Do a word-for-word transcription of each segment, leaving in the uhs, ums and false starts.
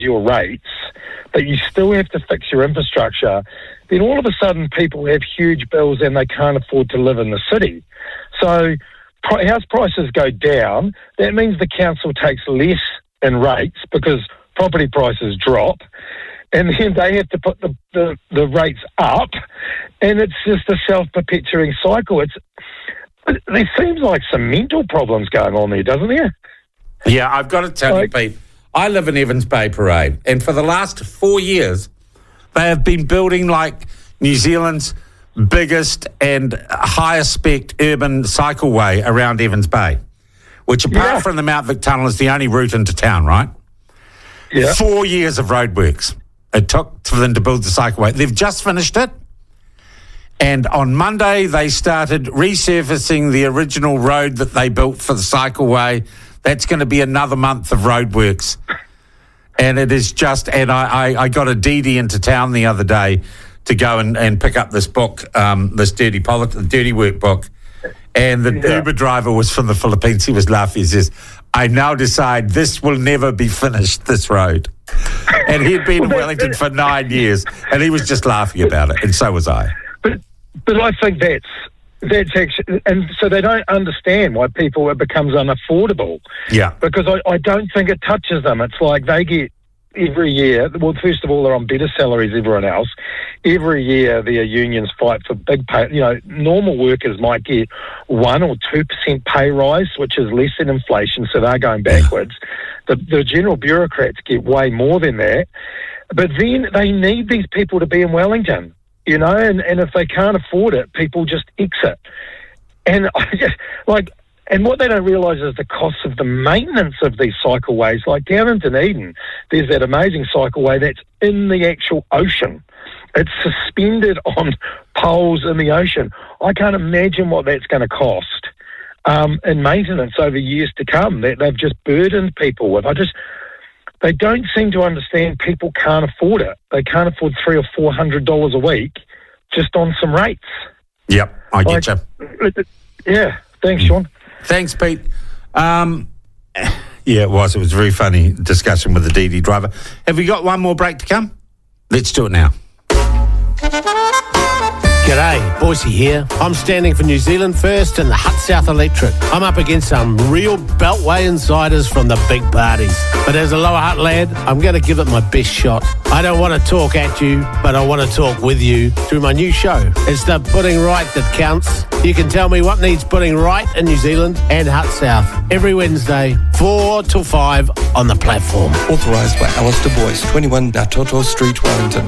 your rates, but you still have to fix your infrastructure, then all of a sudden people have huge bills and they can't afford to live in the city. So house prices go down. That means the council takes less in rates because property prices drop, and then they have to put the, the, the rates up, and it's just a self-perpetuating cycle. It's There seems like some mental problems going on there, doesn't there? Yeah, I've got to tell like, you, Pete, I live in Evans Bay Parade, and for the last four years, they have been building like New Zealand's biggest and highest spec urban cycleway around Evans Bay, which apart yeah. from the Mount Vic Tunnel is the only route into town, right? Yeah. Four years of roadworks it took for them to build the cycleway. They've just finished it. And on Monday, they started resurfacing the original road that they built for the cycleway. That's going to be another month of roadworks. And it is just, and I, I, I got a D D into town the other day to go and, and pick up this book, um, this Dirty Polit- Dirty Work book. And the yeah. Uber driver was from the Philippines. He was laughing. He says, I now decide this will never be finished, this road. And he'd been in Wellington for nine years, and he was just laughing about it, and so was I. But but I think that's that's actually, and so they don't understand why people it becomes unaffordable. Yeah. Because I, I don't think it touches them. It's like they get every year. Well, first of all, they're on better salaries than everyone else. Every year, their unions fight for big pay. You know, normal workers might get one or two percent pay rise, which is less than inflation, so they're going backwards. The the general bureaucrats get way more than that. But then they need these people to be in Wellington. You know, and, and if they can't afford it, people just exit. And I just, like, and what they don't realise is the cost of the maintenance of these cycleways. Like down in Dunedin, there's that amazing cycleway that's in the actual ocean. It's suspended on poles in the ocean. I can't imagine what that's going to cost um, in maintenance over years to come. That they've just burdened people with. I just. They don't seem to understand people can't afford it. They can't afford three or four hundred dollars a week just on some rates. Yep, I get like, you. Yeah, thanks, Sean. Thanks, Pete. Um, yeah, it was. It was a very funny discussion with the D D driver. Have we got one more break to come? Let's do it now. G'day, Boise here. I'm standing for New Zealand First and the Hut South Electric. I'm up against some real Beltway insiders from the big parties. But as a Lower Hutt lad, I'm going to give it my best shot. I don't want to talk at you, but I want to talk with you through my new show. It's the Putting Right that counts. You can tell me what needs putting right in New Zealand and Hut South every Wednesday, four till five on the platform. Authorised by Alistair Boyce, twenty-one Natoto Street, Wellington.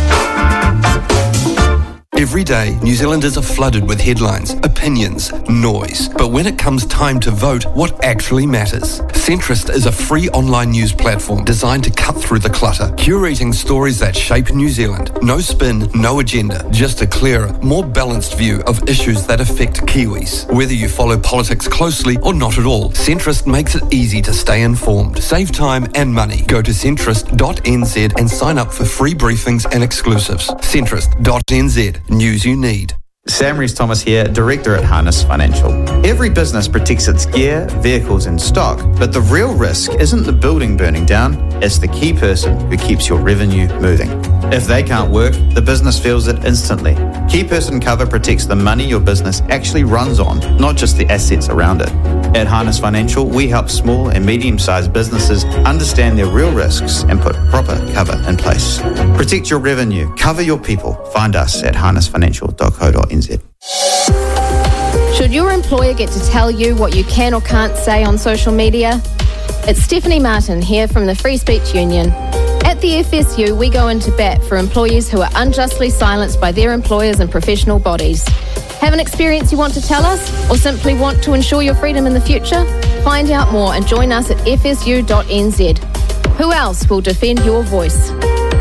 Every day, New Zealanders are flooded with headlines, opinions, noise. But when it comes time to vote, what actually matters? Centrist is a free online news platform designed to cut through the clutter, curating stories that shape New Zealand. No spin, no agenda, just a clearer, more balanced view of issues that affect Kiwis. Whether you follow politics closely or not at all, Centrist makes it easy to stay informed. Save time and money. Go to centrist dot n z and sign up for free briefings and exclusives. centrist dot n z. News you need. Sam Rees-Thomas here, Director at Harness Financial. Every business protects its gear, vehicles and stock, but the real risk isn't the building burning down, it's the key person who keeps your revenue moving. If they can't work, the business feels it instantly. Key person cover protects the money your business actually runs on, not just the assets around it. At Harness Financial, we help small and medium-sized businesses understand their real risks and put proper cover in place. Protect your revenue, cover your people. Find us at harness financial dot co dot n z. Should your employer get to tell you what you can or can't say on social media? It's Stephanie Martin here from the Free Speech Union. At the F S U, we go into bat for employees who are unjustly silenced by their employers and professional bodies. Have an experience you want to tell us, or simply want to ensure your freedom in the future? Find out more and join us at f s u dot n z. Who else will defend your voice?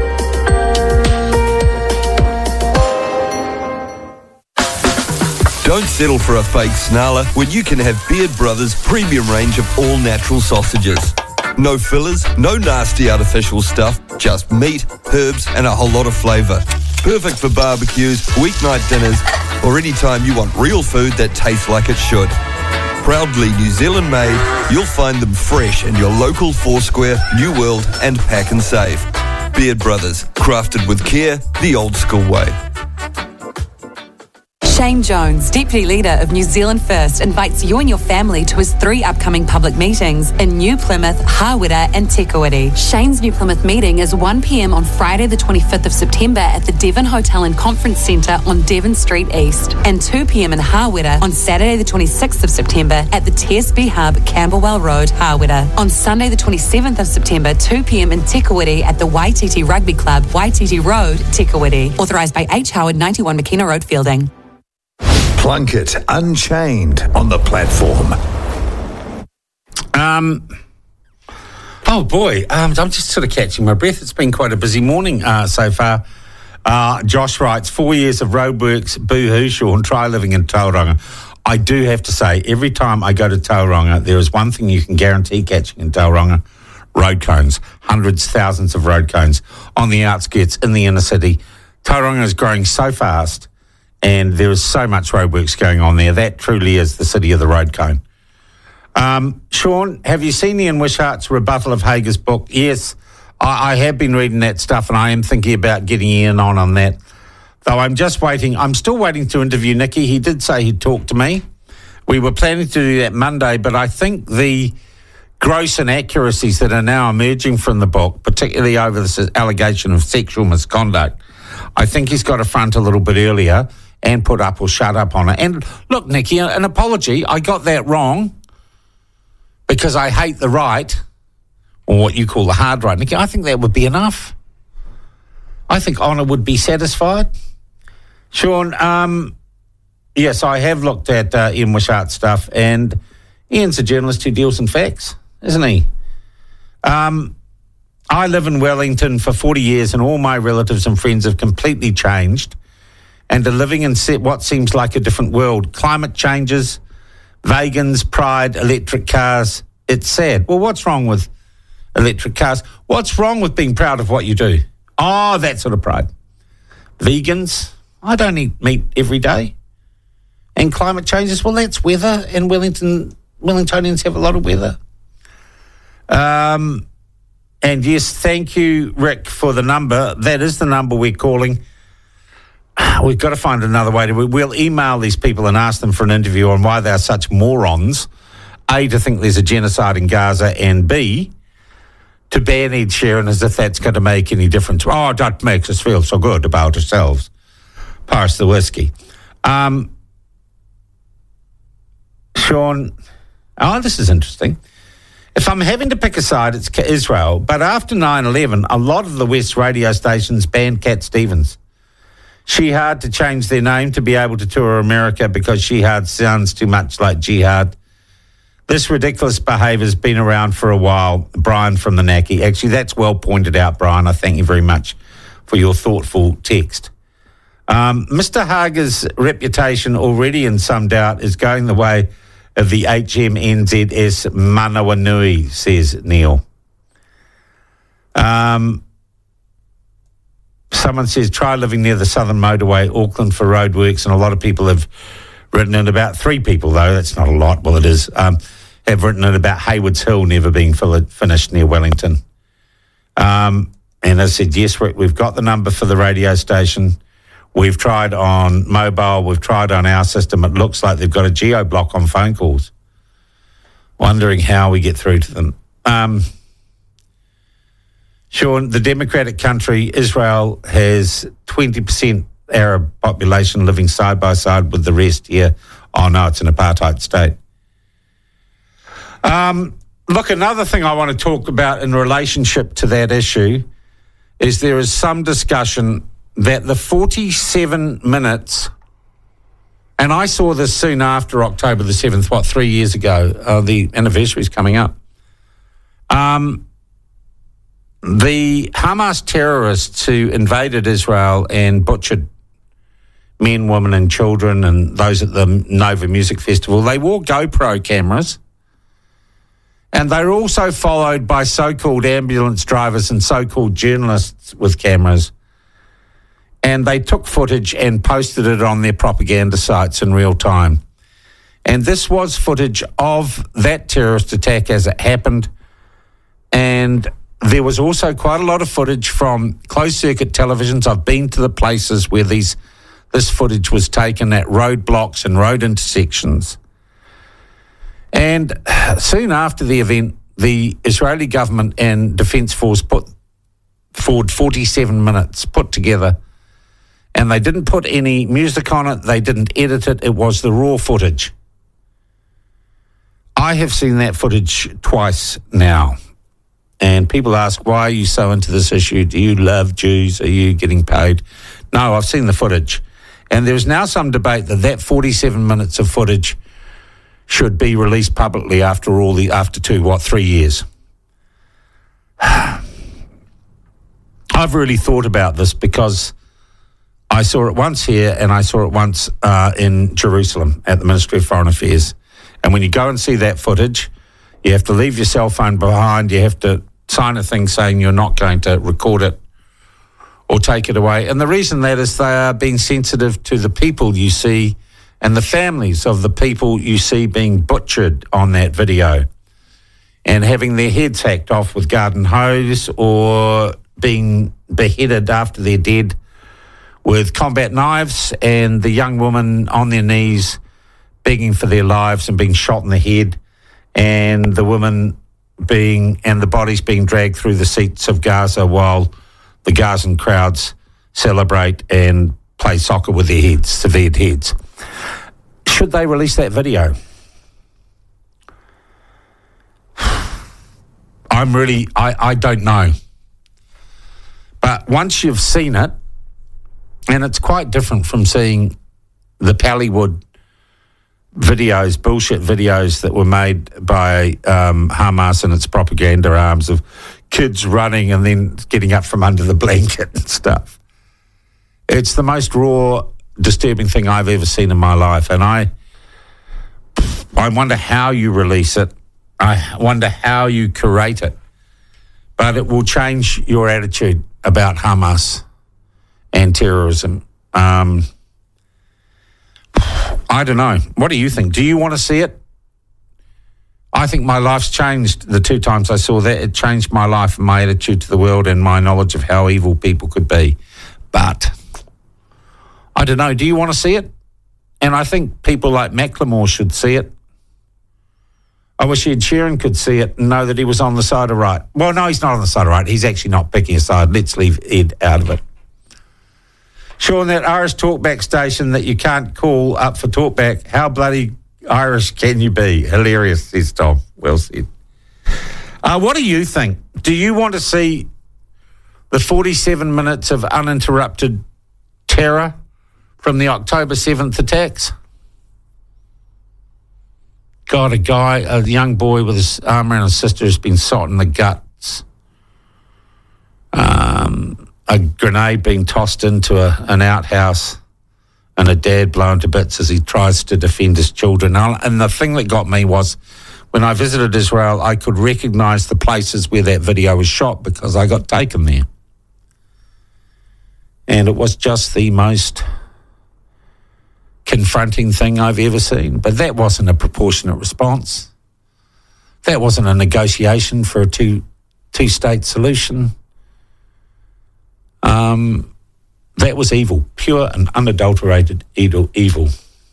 Don't settle for a fake snarler when you can have Beard Brothers' premium range of all-natural sausages. No fillers, no nasty artificial stuff, just meat, herbs and a whole lot of flavour. Perfect for barbecues, weeknight dinners, or any time you want real food that tastes like it should. Proudly New Zealand made, you'll find them fresh in your local Foursquare, New World and Pack and Save. Beard Brothers, crafted with care, the old school way. Shane Jones, Deputy Leader of New Zealand First, invites you and your family to his three upcoming public meetings in New Plymouth, Hawera and Te Kuiti. Shane's New Plymouth meeting is one p.m. on Friday the twenty-fifth of September at the Devon Hotel and Conference Centre on Devon Street East, and two p.m. in Hawera on Saturday the twenty-sixth of September at the T S B Hub, Camberwell Road, Hawera. On Sunday the twenty-seventh of September, two p.m. in Te Kuiti at the Waititi Rugby Club, Waititi Road, Te Kuiti. Authorised by H. Howard, ninety-one McKenna Road, Fielding. Plunkett Unchained on the platform. Um. Oh boy, um, I'm just sort of catching my breath. It's been quite a busy morning uh, so far. Uh, Josh writes, four years of roadworks, boo-hoo, Sean, try living in Tauranga. I do have to say, every time I go to Tauranga, there is one thing you can guarantee catching in Tauranga: road cones. Hundreds, thousands of road cones on the outskirts, in the inner city. Tauranga is growing so fast, and there is so much roadworks going on there. That truly is the city of the road cone. Um, Sean, have you seen Ian Wishart's rebuttal of Hager's book? Yes, I, I have been reading that stuff, and I am thinking about getting Ian on on that. Though I'm just waiting. I'm still waiting to interview Nicky. He did say he'd talk to me. We were planning to do that Monday, but I think the gross inaccuracies that are now emerging from the book, particularly over this allegation of sexual misconduct, I think he's got to front a little bit earlier and put up or shut up on it. And look, Nicky, an apology. I got that wrong because I hate the right, or what you call the hard right. Nicky, I think that would be enough. I think honour would be satisfied. Sean, um, yes, I have looked at uh, Ian Wishart's stuff, and Ian's a journalist who deals in facts, isn't he? Um, I live in Wellington for forty years, and all my relatives and friends have completely changed and are living in what seems like a different world. Climate changes, vegans, pride, electric cars. It's sad. Well, what's wrong with electric cars? What's wrong with being proud of what you do? Oh, that sort of pride. Vegans, I don't eat meat every day. And climate changes, well, that's weather, and Wellington, Wellingtonians have a lot of weather. Um, and yes, thank you, Rick, for the number. That is the number we're calling. We've got to find another way to... We'll email these people and ask them for an interview on why they're such morons. A, to think there's a genocide in Gaza, and B, to ban Ed Sheeran as if that's going to make any difference. Oh, that makes us feel so good about ourselves. Pass the whiskey. Um, Sean, oh, this is interesting. If I'm having to pick a side, it's Israel. But after nine eleven, a lot of the West radio stations banned Cat Stevens. Shihad to change their name to be able to tour America because Shihad sounds too much like jihad. This ridiculous behaviour has been around for a while. Brian from the Naki. Actually, that's well pointed out, Brian. I thank you very much for your thoughtful text. Um, Mister Hager's reputation, already in some doubt, is going the way of the H M N Z S Manawanui, says Neil. Um... Someone says, try living near the Southern Motorway, Auckland, for roadworks, and a lot of people have written in about three people, though. That's not a lot. Well, it is. Um, have written in about Haywards Hill never being finished near Wellington. Um, and I said, yes, we've got the number for the radio station. We've tried on mobile. We've tried on our system. It looks like they've got a geo-block on phone calls. Wondering how we get through to them. Um... Sean, the democratic country, Israel, has twenty percent Arab population living side by side with the rest here. Oh, no, it's an apartheid state. Um, look, another thing I want to talk about in relationship to that issue is there is some discussion that the forty-seven minutes, and I saw this soon after October the seventh, what, three years ago, uh, the anniversary is coming up. Um... The Hamas terrorists who invaded Israel and butchered men, women and children and those at the Nova Music Festival, they wore GoPro cameras, and they were also followed by so-called ambulance drivers and so-called journalists with cameras, and they took footage and posted it on their propaganda sites in real time. And this was footage of that terrorist attack as it happened. And there was also quite a lot of footage from closed-circuit televisions. I've been to the places where these this footage was taken at roadblocks and road intersections. And soon after the event, the Israeli government and Defence Force put forward forty-seven minutes put together, and they didn't put any music on it, they didn't edit it, it was the raw footage. I have seen that footage twice now, and people ask, why are you so into this issue? Do you love Jews? Are you getting paid? No, I've seen the footage. And there's now some debate that that forty-seven minutes of footage should be released publicly after all the, after two, what, three years. I've really thought about this because I saw it once here and I saw it once uh, in Jerusalem at the Ministry of Foreign Affairs. And when you go and see that footage, you have to leave your cell phone behind. You have to sign a thing saying you're not going to record it or take it away. And the reason that is they are being sensitive to the people you see and the families of the people you see being butchered on that video and having their heads hacked off with garden hose or being beheaded after they're dead with combat knives, and the young woman on their knees begging for their lives and being shot in the head, and the woman being, and the bodies being dragged through the streets of Gaza while the Gazan crowds celebrate and play soccer with their heads, severed heads. Should they release that video? I'm really, I, I don't know. But once you've seen it, and it's quite different from seeing the Pallywood videos, bullshit videos that were made by um, Hamas and its propaganda arms of kids running and then getting up from under the blanket and stuff. It's the most raw, disturbing thing I've ever seen in my life. And I, I wonder how you release it. I wonder how you curate it. But it will change your attitude about Hamas and terrorism. Um, I don't know. What do you think? Do you want to see it? I think my life's changed the two times I saw that. It changed my life and my attitude to the world and my knowledge of how evil people could be. But I don't know. Do you want to see it? And I think people like Macklemore should see it. I wish Ed Sheeran could see it and know that he was on the side of right. Well, no, he's not on the side of right. He's actually not picking a side. Let's leave Ed out of it. Sean, that Irish talkback station that you can't call up for talkback, how bloody Irish can you be? Hilarious, says Tom. Well said. Uh, what do you think? Do you want to see the forty-seven minutes of uninterrupted terror from the October seventh attacks? God, a guy, a young boy with his arm around his sister has been shot in the guts. Um, a grenade being tossed into a, an outhouse and a dad blown to bits as he tries to defend his children. And the thing that got me was when I visited Israel, I could recognise the places where that video was shot because I got taken there. And it was just the most confronting thing I've ever seen. But that wasn't a proportionate response. That wasn't a negotiation for a two, two-state solution. Um, that was evil, pure and unadulterated evil.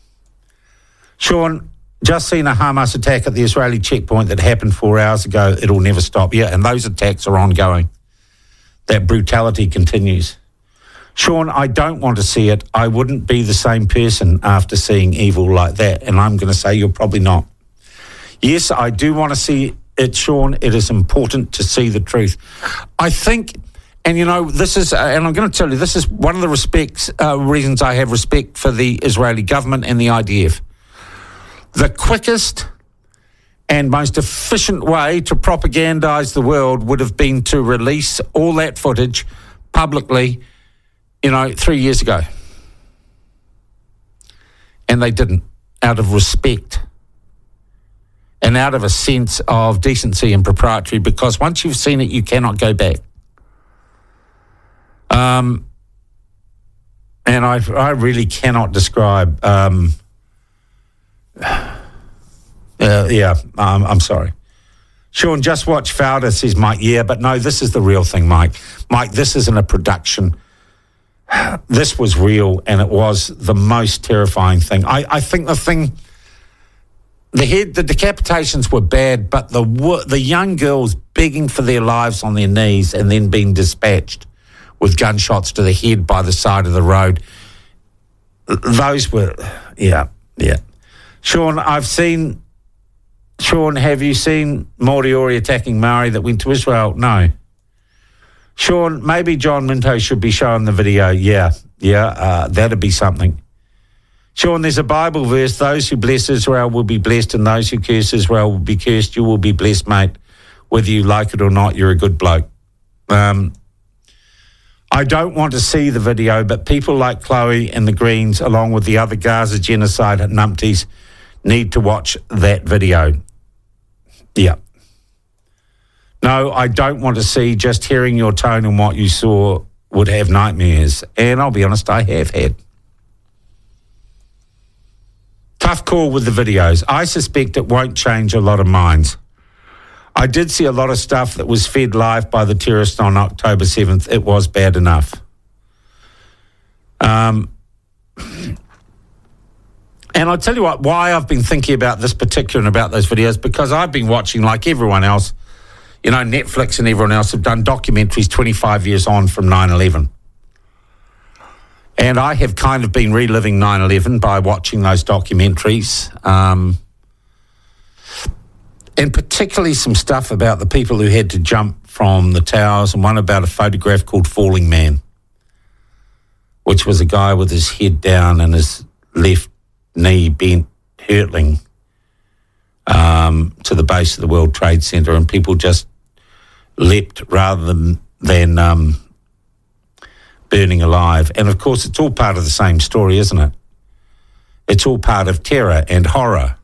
Sean, just seen a Hamas attack at the Israeli checkpoint that happened four hours ago. It'll never stop. Yeah, and those attacks are ongoing. That brutality continues. Sean, I don't want to see it. I wouldn't be the same person after seeing evil like that. And I'm going to say you're probably not. Yes, I do want to see it, Sean. It is important to see the truth. I think, and you know, this is, uh, and I'm going to tell you, this is one of the respects, uh, reasons I have respect for the Israeli government and the I D F. The quickest and most efficient way to propagandise the world would have been to release all that footage publicly, you know, three years ago. And they didn't, out of respect and out of a sense of decency and propriety, because once you've seen it, you cannot go back. Um, and I, I really cannot describe um, Uh, yeah, um, I'm sorry. Sean, just watch Fowler, says Mike. Yeah, but no, this is the real thing, Mike. Mike, this isn't a production. This was real, and it was the most terrifying thing. I, I think the thing, the head, the decapitations were bad, but the the young girls begging for their lives on their knees and then being dispatched with gunshots to the head by the side of the road, those were, yeah, yeah. Sean, I've seen... Sean, have you seen Moriori attacking Maori that went to Israel? No. Sean, maybe John Minto should be showing the video. Yeah, yeah, uh, that'd be something. Sean, there's a Bible verse, those who bless Israel will be blessed and those who curse Israel will be cursed. You will be blessed, mate. Whether you like it or not, you're a good bloke. Um, I don't want to see the video, but people like Chloe and the Greens, along with the other Gaza genocide at numpties, need to watch that video. Yeah. No, I don't want to see. Just hearing your tone and what you saw would have nightmares. And I'll be honest, I have had. Tough call with the videos. I suspect it won't change a lot of minds. I did see a lot of stuff that was fed live by the terrorists on October seventh. It was bad enough. Um... And I'll tell you what, why I've been thinking about this particular and about those videos, because I've been watching, like everyone else, you know, Netflix and everyone else have done documentaries twenty-five years on from nine eleven. And I have kind of been reliving nine eleven by watching those documentaries. Um, and particularly some stuff about the people who had to jump from the towers, and one about a photograph called Falling Man, which was a guy with his head down and his left knee bent, hurtling um, to the base of the World Trade Center, and people just leapt rather than, than um, burning alive. And, of course, it's all part of the same story, isn't it? It's all part of terror and horror.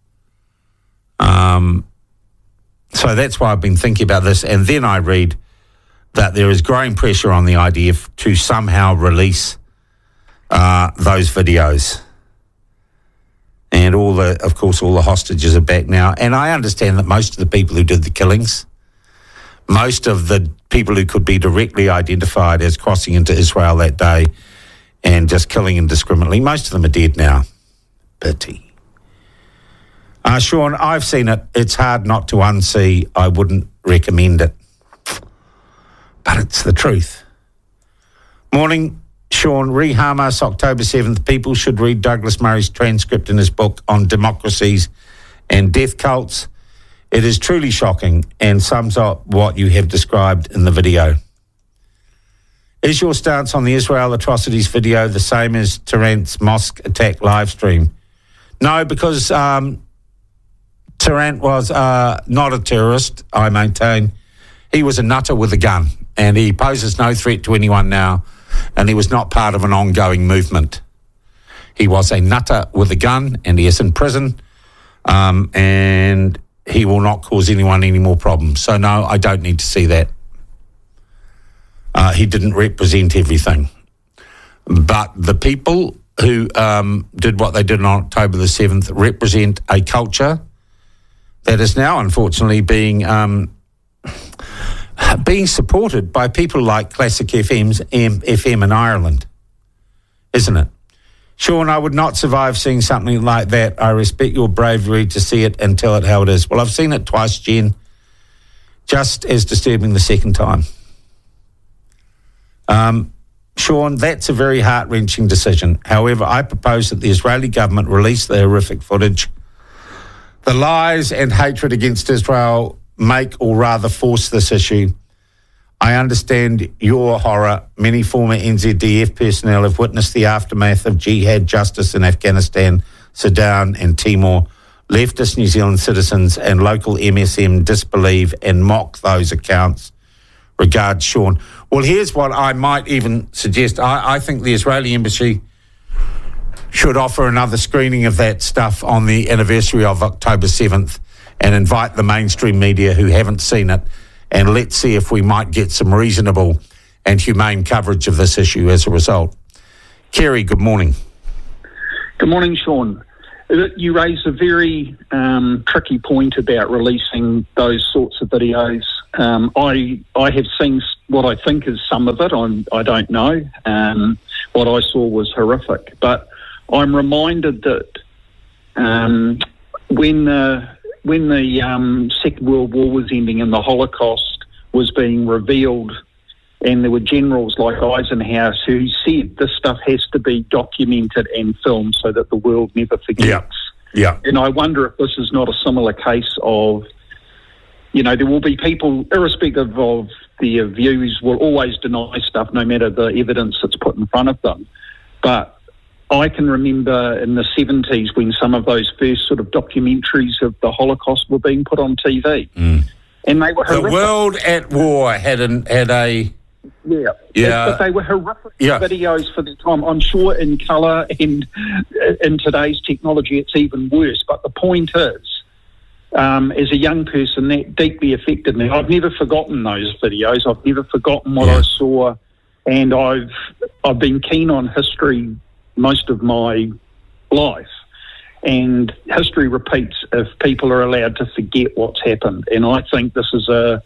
Um, so that's why I've been thinking about this. And then I read that there is growing pressure on the I D F to somehow release uh, those videos. And all the, of course, all the hostages are back now. And I understand that most of the people who did the killings, most of the people who could be directly identified as crossing into Israel that day and just killing indiscriminately, most of them are dead now. Pity. Uh, Sean, I've seen it. It's hard not to unsee. I wouldn't recommend it. But it's the truth. Morning. Sean, re Hamas October seventh. People should read Douglas Murray's transcript in his book on democracies and death cults. It is truly shocking and sums up what you have described in the video. Is your stance on the Israel atrocities video the same as Tarrant's mosque attack live stream? No, because um, Tarrant was uh, not a terrorist, I maintain. He was a nutter with a gun, and he poses no threat to anyone now. And he was not part of an ongoing movement. He was a nutter with a gun, and he is in prison, um, and he will not cause anyone any more problems. So, no, I don't need to see that. Uh, he didn't represent everything. But the people who um, did what they did on October the seventh represent a culture that is now, unfortunately, being... Um, being supported by people like Classic F M's F M in Ireland, isn't it? Sean, I would not survive seeing something like that. I respect your bravery to see it and tell it how it is. Well, I've seen it twice, Jen. Just as disturbing the second time. Um, Sean, that's a very heart-wrenching decision. However, I propose that the Israeli government release the horrific footage. The lies and hatred against Israel make or rather force this issue. I understand your horror. Many former N Z D F personnel have witnessed the aftermath of jihad justice in Afghanistan, Sudan and Timor. Leftist New Zealand citizens and local M S M disbelieve and mock those accounts. Regards, Sean. Well, here's what I might even suggest. I, I think the Israeli embassy should offer another screening of that stuff on the anniversary of October seventh and invite the mainstream media who haven't seen it, and let's see if we might get some reasonable and humane coverage of this issue as a result. Kerry, good morning. Good morning, Sean. you raise a very um, tricky point about releasing those sorts of videos. Um, I I have seen what I think is some of it. I'm, I don't know. Um, what I saw was horrific. But I'm reminded that um, when the, when the um, Second World War was ending and the Holocaust was being revealed, and there were generals like Eisenhower who said this stuff has to be documented and filmed so that the world never forgets. Yeah. Yeah. And I wonder if this is not a similar case of, you know, there will be people, irrespective of their views, will always deny stuff no matter the evidence that's put in front of them. But I can remember in the seventies when some of those first sort of documentaries of the Holocaust were being put on T V. Mm. And they were horrific. The World at War had, an, had a... Yeah, yeah. But they were horrific yeah. videos for the time. I'm sure in colour and in today's technology it's even worse. But the point is, um, as a young person, that deeply affected me. I've never forgotten those videos. I've never forgotten what yeah. I saw, and I've I've been keen on history most of my life. And history repeats if people are allowed to forget what's happened. And I think this is a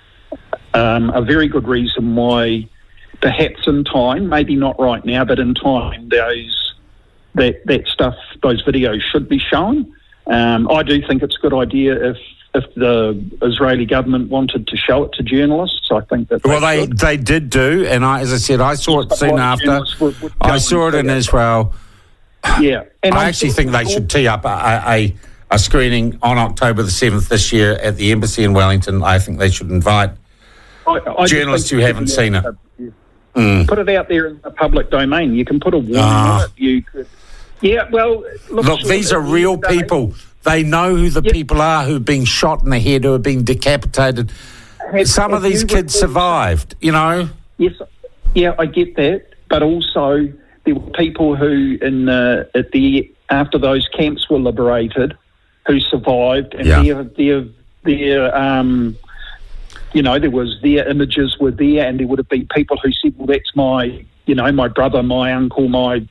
Um, a very good reason why, perhaps in time, maybe not right now, but in time, those that that stuff, those videos should be shown. Um, I do think it's a good idea if if the Israeli government wanted to show it to journalists. I think that well, they they, they did do, and I, as I said, I saw it But soon a lot of after. journalists would- would go I saw and it in see Israel. Yeah, and I I'm actually sure- think they should tee up a, a a screening on October the seventh this year at the embassy in Wellington. I think they should invite I, I just journalists think who haven't should seen be it. a- Mm. Put it out there in the public domain. You can put a warning Ah. on it. You could, yeah. Well, look, Look, sure, these at are the real end of the day, people. They know who the Yep. people are who've been shot in the head, who have been decapitated. Have- Some of have these you kids recalled- survived, you know. Yes, yeah, I get that, but also there were people who, in uh, at the after those camps were liberated, who survived, and Yeah. their their their um, you know, there was their images were there, and there would have been people who said, "Well, that's my, you know, my brother, my uncle, my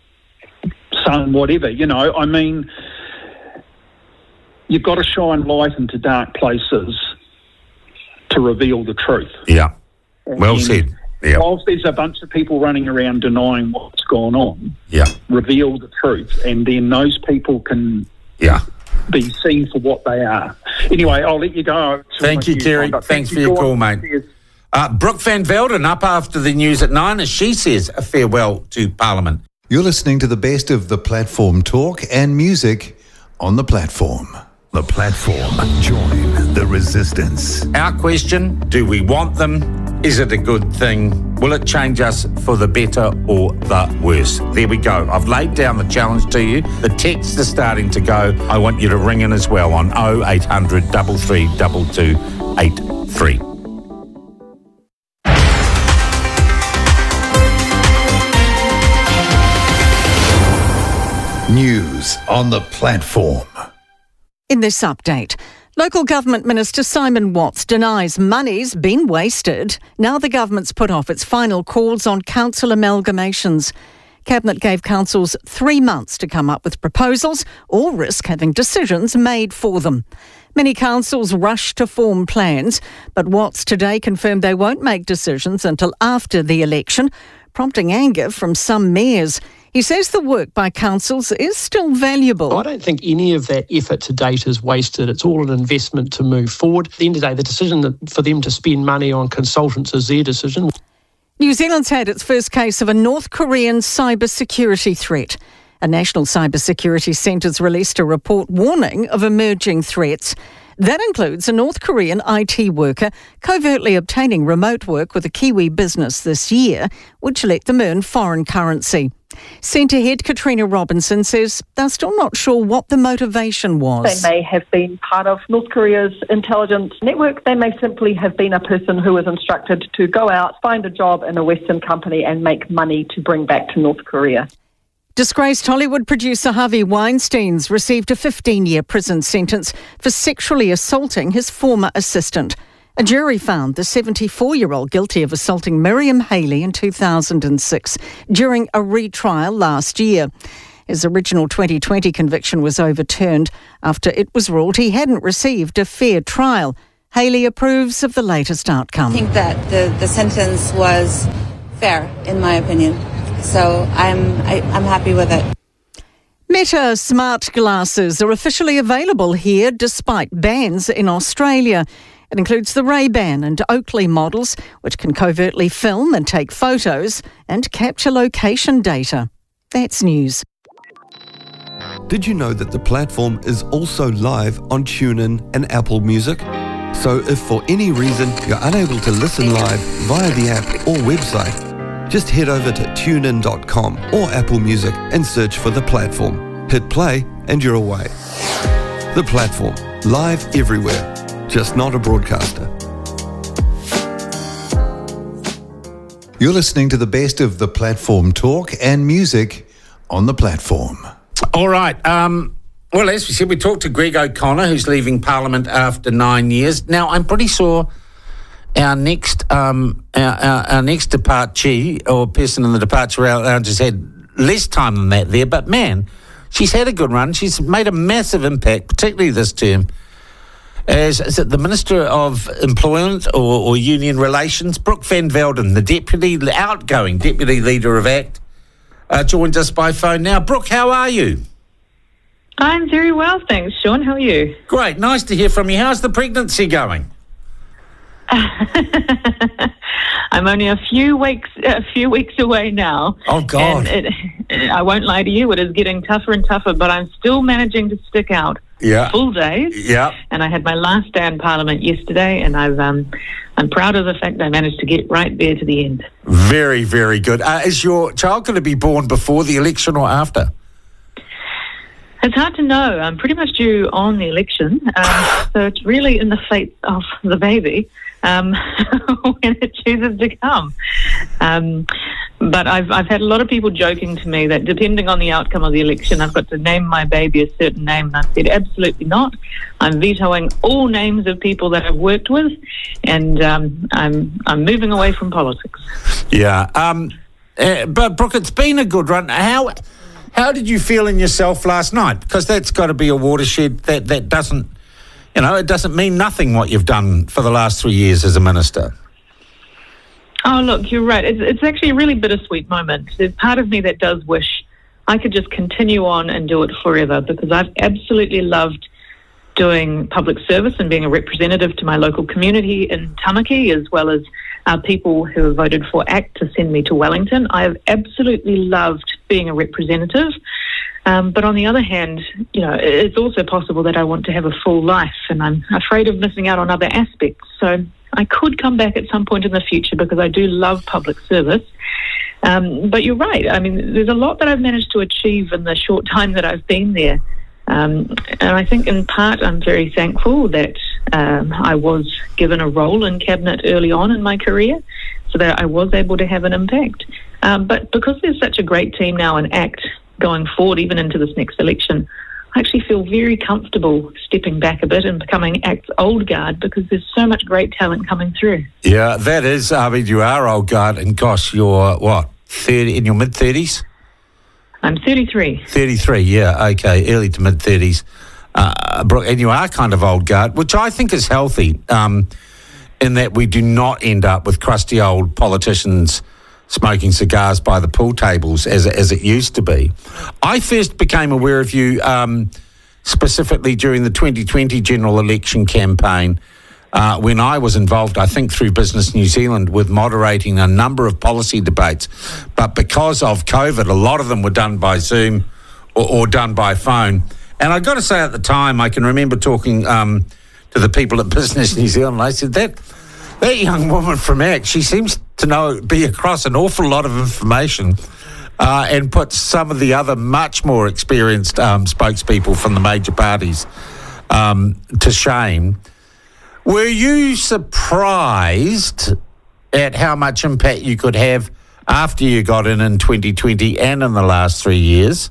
son, whatever." You know, I mean, you've got to shine light into dark places to reveal the truth. Yeah. Well And said. Yeah. Whilst there's a bunch of people running around denying what's gone on, Yeah. reveal the truth, and then those people can Yeah. be seen for what they are. Anyway, I'll let you go. Thank you, Terry. Conduct. Thanks Thank for you, your Dawn. call, mate. Cheers. Uh, Brooke Van Velden up after the news at nine as she says a farewell to Parliament. You're listening to the best of the platform talk and music on the platform. The platform. Join the resistance. Our question, do we want them? Is it a good thing? Will it change us for the better or the worse? There we go. I've laid down the challenge to you. The texts are starting to go. I want you to ring in as well on oh eight hundred, three three two two eight three. News on the platform. In this update, local government minister Simon Watts denies money's been wasted. Now the government's put off its final calls on council amalgamations. Cabinet gave councils three months to come up with proposals or risk having decisions made for them. Many councils rushed to form plans, but Watts today confirmed they won't make decisions until after the election, prompting anger from some mayors. He says the work by councils is still valuable. I don't think any of that effort to date is wasted. It's all an investment to move forward. At the end of the day, the decision that for them to spend money on consultants is their decision. New Zealand's had its first case of a North Korean cybersecurity threat. A National Cybersecurity Centre's released a report warning of emerging threats. That includes a North Korean I T worker covertly obtaining remote work with a Kiwi business this year, which let them earn foreign currency. Centre Head Katrina Robinson says they're still not sure what the motivation was. They may have been part of North Korea's intelligence network. They may simply have been a person who was instructed to go out, find a job in a Western company and make money to bring back to North Korea. Disgraced Hollywood producer Harvey Weinstein's received a fifteen-year prison sentence for sexually assaulting his former assistant. A jury found the seventy-four-year-old guilty of assaulting Miriam Haley in two thousand six during a retrial last year. His original twenty twenty conviction was overturned after it was ruled he hadn't received a fair trial. Haley approves of the latest outcome. I think that the, the sentence was fair, in my opinion. So I'm I, I'm happy with it. Meta smart glasses are officially available here despite bans in Australia. It includes the Ray-Ban and Oakley models, which can covertly film and take photos and capture location data. That's news. Did you know that the platform is also live on TuneIn and Apple Music? So if for any reason you're unable to listen live via the app or website, just head over to tune in dot com or Apple Music and search for the platform. Hit play and you're away. The platform, live everywhere, just not a broadcaster. You're listening to the best of the platform talk and music on the platform. All right. Um, well, as we said, we talked to Greg O'Connor, who's leaving Parliament after nine years. Now, I'm pretty sure our next um, our, our, our next departee or person in the departure lounge has had less time than that there. But, man, she's had a good run. She's made a massive impact, particularly this term, as is it the Minister of Employment or, or Union Relations, Brooke Van Velden, the deputy, the outgoing Deputy Leader of ACT, uh, joins us by phone now. Brooke, how are you? I'm very well, thanks, Sean. How are you? Great. Nice to hear from you. How's the pregnancy going? I'm only a few weeks a few weeks away now. Oh, God. And it, I won't lie to you, it is getting tougher and tougher, but I'm still managing to stick out yeah. full days. Yeah. And I had my last day in Parliament yesterday, and I've um, I'm proud of the fact that I managed to get right there to the end. Very, very good. Uh, is your child going to be born before the election or after? It's hard to know. I'm pretty much due on the election, um, so it's really in the fate of the baby um, when it chooses to come. Um, but I've I've had a lot of people joking to me that depending on the outcome of the election, I've got to name my baby a certain name, and I've said absolutely not. I'm vetoing all names of people that I've worked with, and um, I'm I'm moving away from politics. Yeah, um, uh, but Brooke, it's been a good run. How? How did you feel in yourself last night? Because that's got to be a watershed that, that doesn't, you know, it doesn't mean nothing what you've done for the last three years as a minister. Oh, look, you're right. It's, it's actually a really bittersweet moment. There's part of me that does wish I could just continue on and do it forever, because I've absolutely loved doing public service and being a representative to my local community in Tamaki, as well as uh, people who have voted for ACT to send me to Wellington. I have absolutely loved being a representative. Um, but on the other hand, you know, it's also possible that I want to have a full life, and I'm afraid of missing out on other aspects. So I could come back at some point in the future, because I do love public service. Um, but you're right. I mean, there's a lot that I've managed to achieve in the short time that I've been there. Um, and I think in part I'm very thankful that um, I was given a role in Cabinet early on in my career, so that I was able to have an impact. Um, but because there's such a great team now in ACT going forward, even into this next election, I actually feel very comfortable stepping back a bit and becoming ACT's old guard, because there's so much great talent coming through. Yeah, that is, I mean, you are old guard, and gosh, you're, what, thirty, in your mid-thirties? I'm thirty-three. thirty-three, yeah, okay, early to mid-thirties. Uh, and you are kind of old guard, which I think is healthy, um, in that we do not end up with crusty old politicians smoking cigars by the pool tables as, as it used to be. I first became aware of you um, specifically during the twenty twenty general election campaign, uh, when I was involved, I think through Business New Zealand, with moderating a number of policy debates. But because of COVID, a lot of them were done by Zoom or, or done by phone. And I got to say, at the time, I can remember talking um, to the people at Business New Zealand, and I said, that that young woman from ACT, she seems to know, be across an awful lot of information, uh, and put some of the other much more experienced um, spokespeople from the major parties um, to shame. Were you surprised at how much impact you could have after you got in in twenty twenty and in the last three years?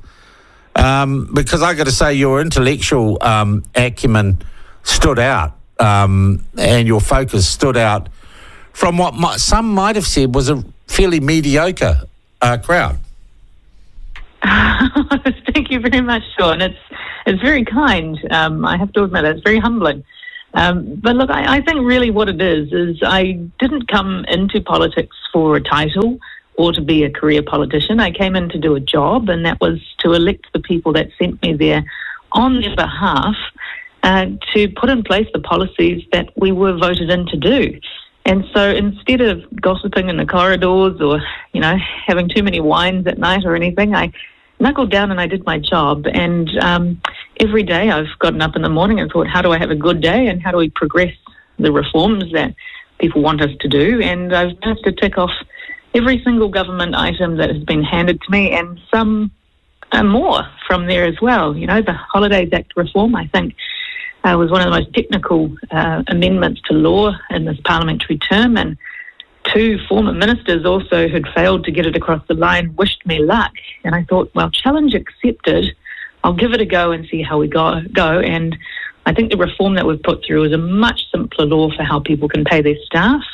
Um, because I got to say, your intellectual um, acumen stood out, um, and your focus stood out from what might, some might have said was a fairly mediocre uh, crowd. Thank you very much, Sean. It's it's very kind. Um, I have to admit, it's very humbling. Um, but look, I, I think really what it is is I didn't come into politics for a title or to be a career politician. I came in to do a job, and that was to elect the people that sent me there on their behalf uh, to put in place the policies that we were voted in to do. And so instead of gossiping in the corridors or, you know, having too many wines at night or anything, I knuckled down and I did my job. And um, every day I've gotten up in the morning and thought, how do I have a good day and how do we progress the reforms that people want us to do? And I've managed to tick off every single government item that has been handed to me and some uh, more from there as well. You know, the Holidays Act reform, I think, Uh, was one of the most technical uh, amendments to law in this parliamentary term, and two former ministers also who'd failed to get it across the line wished me luck. And I thought, well, challenge accepted. I'll give it a go and see how we go. go. And I think the reform that we've put through is a much simpler law for how people can pay their staff.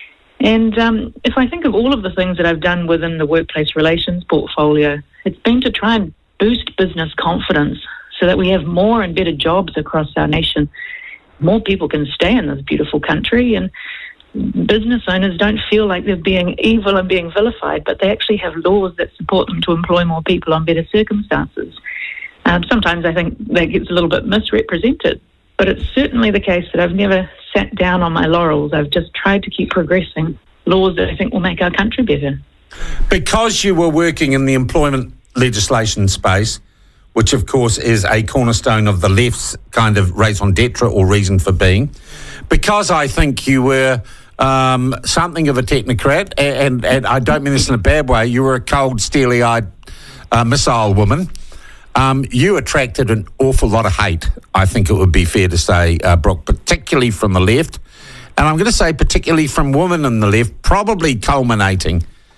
And um, if I think of all of the things that I've done within the workplace relations portfolio, it's been to try and boost business confidence so that we have more and better jobs across our nation. More people can stay in this beautiful country, and business owners don't feel like they're being evil and being vilified, but they actually have laws that support them to employ more people on better circumstances. Um, sometimes I think that gets a little bit misrepresented, but it's certainly the case that I've never sat down on my laurels. I've just tried to keep progressing laws that I think will make our country better. Because you were working in the employment legislation space, which of course is a cornerstone of the left's kind of raison d'etre or reason for being, because I think you were um, something of a technocrat, and, and I don't mean this in a bad way, you were a cold, steely-eyed uh, missile woman. Um, you attracted an awful lot of hate, I think it would be fair to say, uh, Brooke, particularly from the left. And I'm going to say particularly from women in the left, probably culminating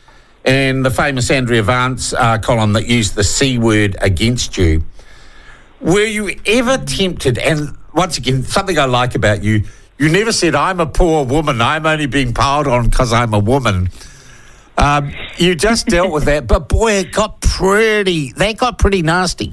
in the famous Andrea Vance uh, column that used the C word against you. Were you ever tempted, and once again, something I like about you, you never said, I'm a poor woman, I'm only being piled on because I'm a woman. Um, you just dealt with that, but boy, it got pretty, that got pretty nasty.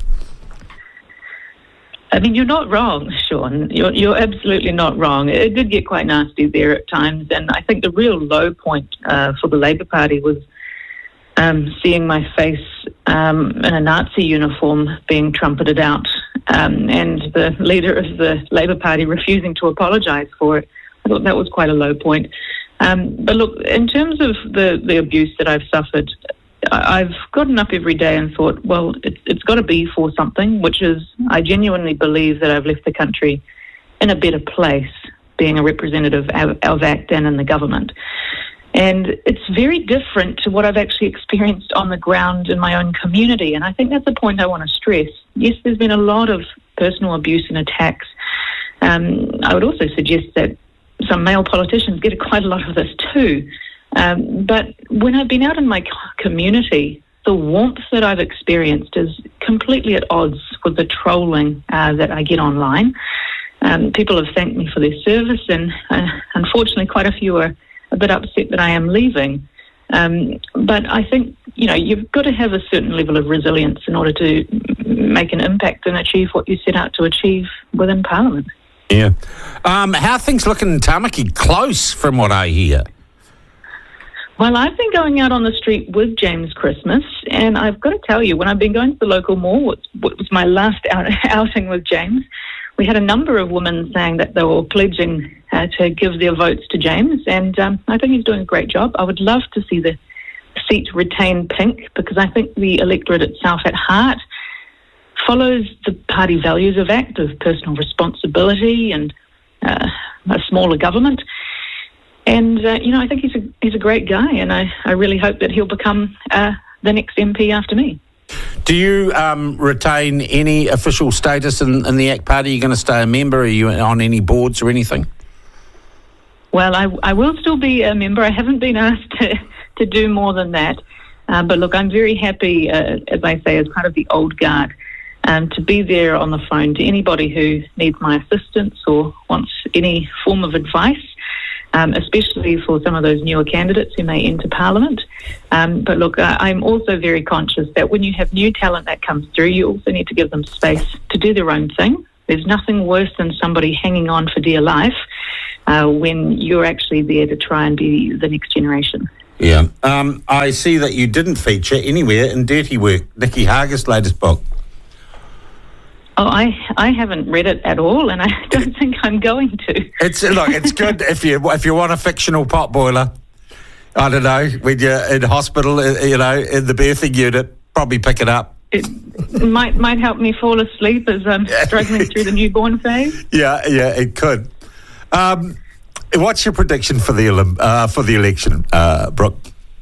I mean, you're not wrong, Sean. You're, you're absolutely not wrong. It did get quite nasty there at times, and I think the real low point uh, for the Labour Party was Um, seeing my face um, in a Nazi uniform being trumpeted out um, and the leader of the Labour Party refusing to apologise for it. I thought that was quite a low point. Um, but look, in terms of the, the abuse that I've suffered, I've gotten up every day and thought, well, it, it's got to be for something, which is I genuinely believe that I've left the country in a better place being a representative of, of ACT and in the government. And it's very different to what I've actually experienced on the ground in my own community. And I think that's the point I want to stress. Yes, there's been a lot of personal abuse and attacks. Um, I would also suggest that some male politicians get quite a lot of this too. Um, but when I've been out in my community, the warmth that I've experienced is completely at odds with the trolling uh, that I get online. Um, people have thanked me for their service, and uh, unfortunately quite a few are a bit upset that I am leaving. Um, but I think, you know, you've got to have a certain level of resilience in order to make an impact and achieve what you set out to achieve within Parliament. Yeah. Um, how are things looking in Tamaki? Close, from what I hear. Well, I've been going out on the street with James Christmas, and I've got to tell you, when I've been going to the local mall, what was my last out- outing with James, we had a number of women saying that they were pledging uh, to give their votes to James, and um, I think he's doing a great job. I would love to see the seat retain Pink, because I think the electorate itself at heart follows the party values of ACT, of personal responsibility and uh, a smaller government. And, uh, you know, I think he's a, he's a great guy, and I, I really hope that he'll become uh, the next M P after me. Do you um, retain any official status in, in the ACT Party? Are you going to stay a member? Are you on any boards or anything? Well, I, I will still be a member. I haven't been asked to, to do more than that. Uh, but look, I'm very happy, uh, as I say, as part of the old guard, um, to be there on the phone to anybody who needs my assistance or wants any form of advice. um, especially for some of those newer candidates who may enter Parliament. Um, but look, I, I'm also very conscious that when you have new talent that comes through, you also need to give them space to do their own thing. There's nothing worse than somebody hanging on for dear life uh, when you're actually there to try and be the next generation. Yeah. Um, I see that you didn't feature anywhere in Dirty Work, Nikki Hargis' latest book. Oh, I I haven't read it at all, and I don't think I'm going to. It's look, it's good if you if you want a fictional potboiler. I don't know, when you're in hospital, you know, in the birthing unit, probably pick it up. It might might help me fall asleep as I'm struggling through the newborn phase. Yeah, yeah, it could. Um, what's your prediction for the uh, for the election, uh, Brooke?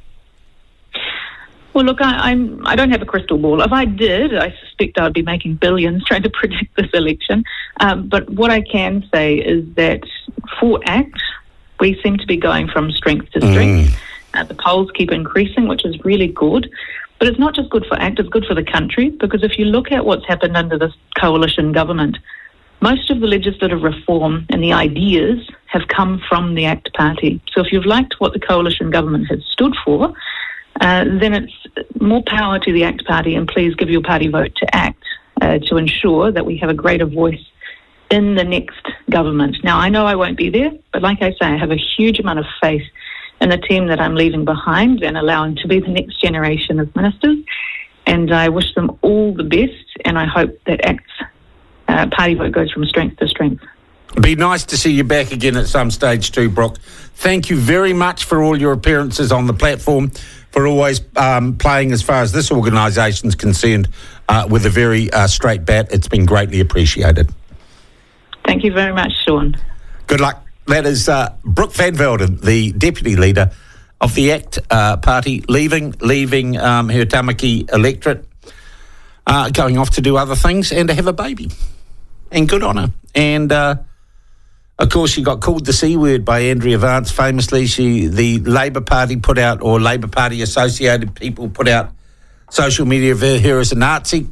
Well, look, I, I'm, I don't have a crystal ball. If I did, I suspect I'd be making billions trying to predict this election. Um, but what I can say is that for ACT, we seem to be going from strength to strength. Mm. Uh, the polls keep increasing, which is really good. But it's not just good for ACT, it's good for the country, because if you look at what's happened under this coalition government, most of the legislative reform and the ideas have come from the ACT party. So if you've liked what the coalition government has stood for, Uh, then it's more power to the ACT party, and please give your party vote to ACT uh, to ensure that we have a greater voice in the next government. Now, I know I won't be there, but like I say, I have a huge amount of faith in the team that I'm leaving behind and allowing to be the next generation of ministers, and I wish them all the best, and I hope that ACT's uh, party vote goes from strength to strength. It'd be nice to see you back again at some stage too, Brooke. Thank you very much for all your appearances on the platform, for always um, playing, as far as this organisation is concerned, uh, with a very uh, straight bat. It's been greatly appreciated. Thank you very much, Sean. Good luck. That is uh, Brooke Van Velden, the Deputy Leader of the ACT uh, Party, leaving leaving um, her Tamaki electorate, uh, going off to do other things and to have a baby. And good on her. And... Uh, Of course, she got called the C word by Andrea Vance. Famously, she the Labour Party put out, or Labour Party associated people put out social media of her as a Nazi.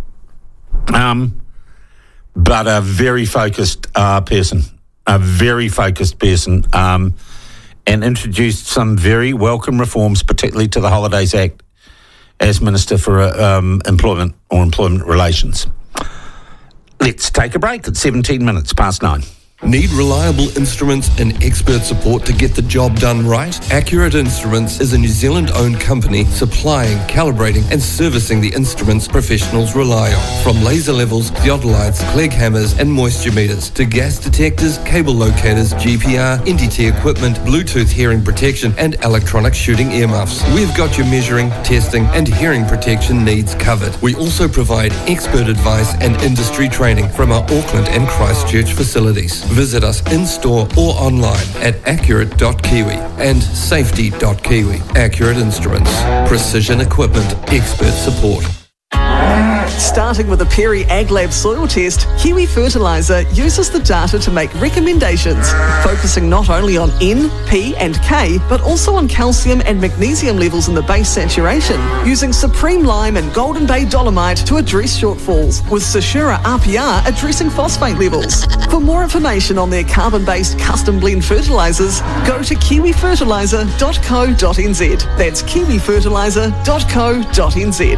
Um, but a very focused uh, person, a very focused person, um, and introduced some very welcome reforms, particularly to the Holidays Act, as Minister for uh, um, Employment or Employment Relations. Let's take a break at seventeen minutes past nine. Need reliable instruments and expert support to get the job done right? Accurate Instruments is a New Zealand-owned company supplying, calibrating and servicing the instruments professionals rely on. From laser levels, theodolites, Clegg hammers and moisture meters to gas detectors, cable locators, G P R, N D T equipment, Bluetooth hearing protection and electronic shooting earmuffs. We've got your measuring, testing and hearing protection needs covered. We also provide expert advice and industry training from our Auckland and Christchurch facilities. Visit us in-store or online at accurate dot kiwi and safety dot kiwi. Accurate Instruments. Precision equipment. Expert support. Starting with a Perry AgLab soil test, Kiwi Fertiliser uses the data to make recommendations, focusing not only on N, P and K, but also on calcium and magnesium levels in the base saturation, using Supreme Lime and Golden Bay Dolomite to address shortfalls, with Sashura R P R addressing phosphate levels. For more information on their carbon-based custom blend fertilisers, go to kiwi fertiliser dot co dot n z. That's kiwi fertiliser dot co dot n z.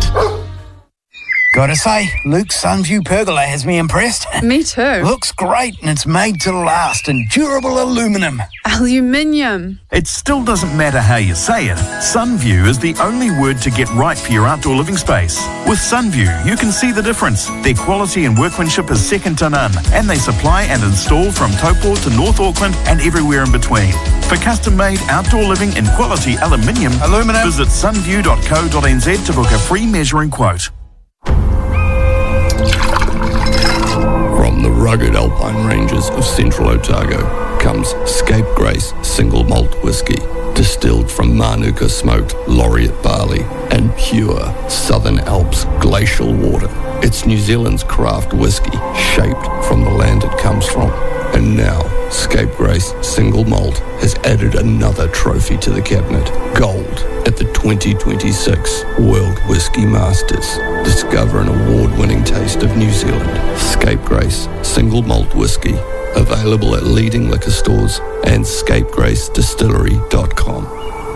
Gotta say, Luke's Sunview pergola has me impressed. Me too. Looks great and it's made to last in durable aluminium. Aluminium. It still doesn't matter how you say it. Sunview is the only word to get right for your outdoor living space. With Sunview, you can see the difference. Their quality and workmanship is second to none, and they supply and install from Taupo to North Auckland and everywhere in between. For custom-made outdoor living in quality aluminium, aluminum, visit sunview dot co dot n z to book a free measuring quote. From the rugged alpine ranges of central Otago comes Scapegrace Single Malt Whisky, distilled from Manuka smoked laureate barley and pure Southern Alps glacial water. It's New Zealand's craft whisky, shaped from the land it comes from. And now, Scapegrace Single Malt has added another trophy to the cabinet, gold, at the twenty twenty-six World Whisky Masters. Discover an award-winning taste of New Zealand. Scapegrace Single Malt Whisky, Available at leading liquor stores and scapegrace distillery dot com.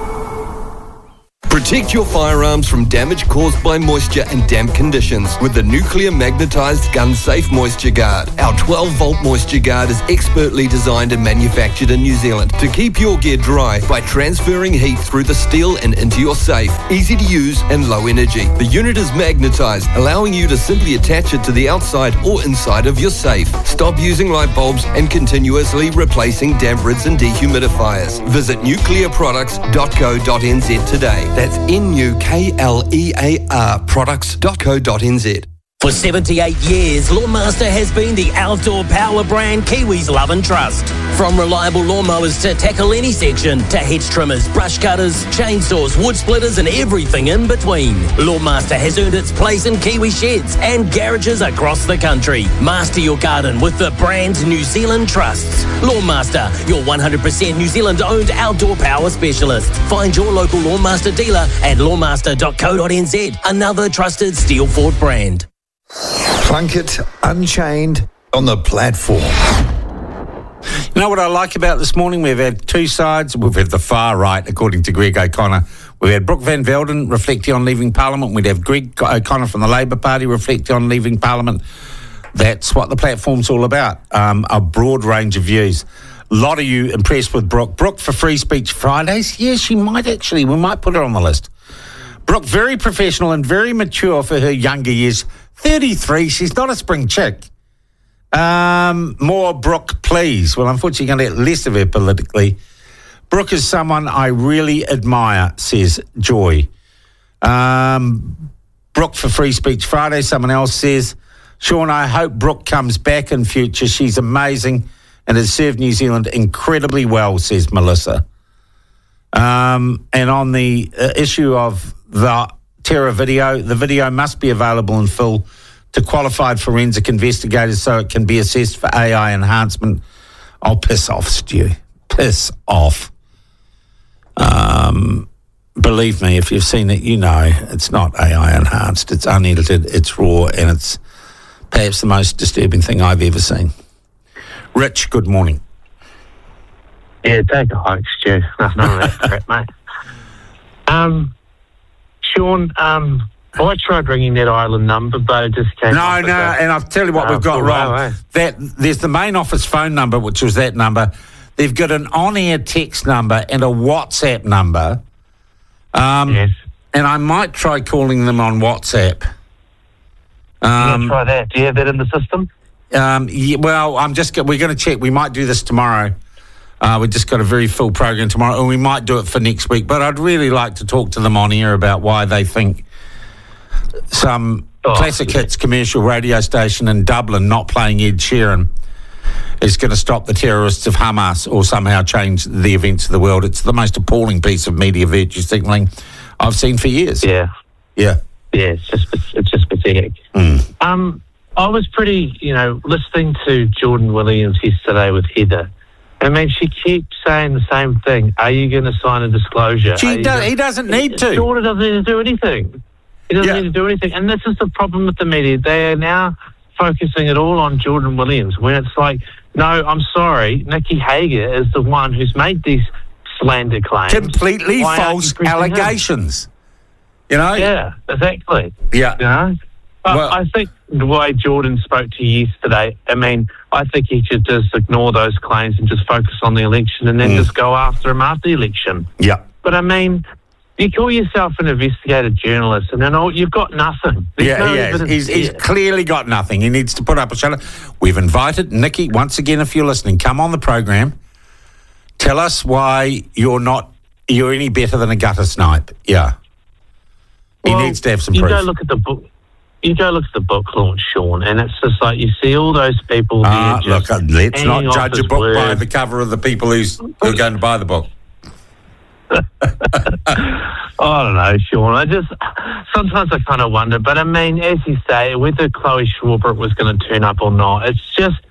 Protect your firearms from damage caused by moisture and damp conditions with the nuclear magnetized gun safe Moisture Guard. Our twelve volt Moisture Guard is expertly designed and manufactured in New Zealand to keep your gear dry by transferring heat through the steel and into your safe. Easy to use and low energy. The unit is magnetized, allowing you to simply attach it to the outside or inside of your safe. Stop using light bulbs and continuously replacing damp rids and dehumidifiers. Visit nuclear products dot co dot n z today. That's N U K L E A R products dot co dot n z. For seventy-eight years, Lawnmaster has been the outdoor power brand Kiwis love and trust. From reliable lawnmowers to tackle any section, to hedge trimmers, brush cutters, chainsaws, wood splitters and everything in between. Lawnmaster has earned its place in Kiwi sheds and garages across the country. Master your garden with the brand New Zealand trusts. Lawnmaster, your one hundred percent New Zealand owned outdoor power specialist. Find your local Lawnmaster dealer at lawnmaster dot co dot n z, another trusted Steelford brand. Plunkett Unchained on the platform. You know what I like about this morning? We've had two sides. We've had the far right, according to Greg O'Connor. We've had Brooke Van Velden reflecting on leaving Parliament. We'd have Greg O'Connor from the Labour Party reflecting on leaving Parliament. That's what the platform's all about, um, a broad range of views. A lot of you impressed with Brooke. Brooke for Free Speech Fridays? Yeah, she might actually. We might put her on the list. Brooke, very professional and very mature for her younger years. thirty-three, she's not a spring chick. Um, more Brooke, please. Well, unfortunately, you're going to get less of her politically. Brooke is someone I really admire, says Joy. Um, Brooke for Free Speech Friday, someone else says, Sean, I hope Brooke comes back in future. She's amazing and has served New Zealand incredibly well, says Melissa. Um, and on the uh, issue of the terror video, the video must be available in full to qualified forensic investigators so it can be assessed for A I enhancement. Oh, piss off, Stu. Piss off. Um, believe me, if you've seen it, you know it's not A I enhanced. It's unedited, it's raw, and it's perhaps the most disturbing thing I've ever seen. Rich, good morning. Yeah, take a hike, Stu. None of that crap, mate. Um, Sean, um, I tried ringing that island number, but it just came. No, no, and I'll tell you what oh, we've got cool, wrong. right, right. That there's the main office phone number, which was that number. They've got an on-air text number and a WhatsApp number. Um, yes. And I might try calling them on WhatsApp. Um, yeah, try that. Do you have that in the system? Um, yeah, well, I'm just. We're going to check. We might do this tomorrow. Uh, we've just got a very full program tomorrow, and we might do it for next week. But I'd really like to talk to them on air about why they think some oh, classic yeah. hits commercial radio station in Dublin not playing Ed Sheeran is going to stop the terrorists of Hamas or somehow change the events of the world. It's the most appalling piece of media virtue signalling I've seen for years. Yeah. Yeah. Yeah, it's just it's just pathetic. Mm. Um, I was pretty, you know, listening to Jordan Williams yesterday with Heather. I mean, she keeps saying the same thing. Are you going to sign a disclosure? She does, gonna, he doesn't need to. Jordan doesn't need to do anything. He doesn't yeah. need to do anything. And this is the problem with the media. They are now focusing it all on Jordan Williams, when it's like, no, I'm sorry, Nikki Hager is the one who's made these slander claims. Completely Why false allegations. Him? You know? Yeah, exactly. Yeah. You know? But well, I think the way Jordan spoke to you yesterday, I mean, I think he should just ignore those claims and just focus on the election and then mm. just go after him after the election. Yeah. But I mean, you call yourself an investigative journalist and then all, you've got nothing. There's yeah, no he has. He's, he's there. clearly got nothing. He needs to put up a shutter. We've invited Nikki, once again, if you're listening, come on the program. Tell us why you're not, you're any better than a gutter snipe. Yeah. He well, needs to have some you proof. Go look at the book. You go look at the book launch, Sean, and it's just like you see all those people uh, there just look, let's not judge a book word. by the cover of the people who's, who are going to buy the book. I don't know, Sean. I just sometimes I kind of wonder, but I mean, as you say, whether Chloe Schwarber was going to turn up or not, it's just